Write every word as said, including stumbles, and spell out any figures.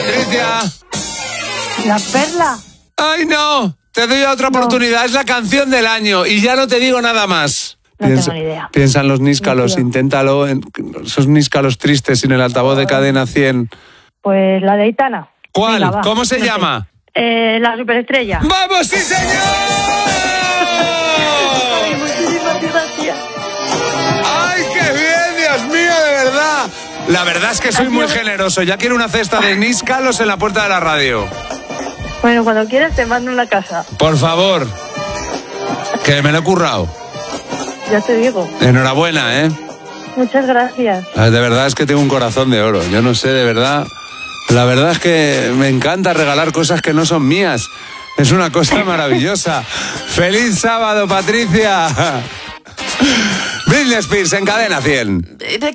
Patricia. La perla. ¡Ay, no! Te doy otra No. oportunidad. Es la canción del año y ya no te digo nada más. No Piensa, tengo ni idea. piensa en los níscalos, No quiero. inténtalo. En esos níscalos tristes sin el altavoz de Cadena cien. Pues la de Aitana. ¿Cuál? Venga, va, ¿Cómo se no sé. llama? Eh, la superestrella. ¡Vamos, sí, señor! Ay, muchísimas gracias. ¡Ay, qué bien, Dios mío, de verdad! La verdad es que soy muy generoso. Ya quiero una cesta de níscalos en la puerta de la radio. Bueno, cuando quieras te mando en la casa. Por favor. Que me lo he currado. Ya te digo. Enhorabuena, ¿eh? Muchas gracias. De verdad es que tengo un corazón de oro. Yo no sé, de verdad. La verdad es que me encanta regalar cosas que no son mías. Es una cosa maravillosa. ¡Feliz sábado, Patricia! Britney Spears en Cadena cien.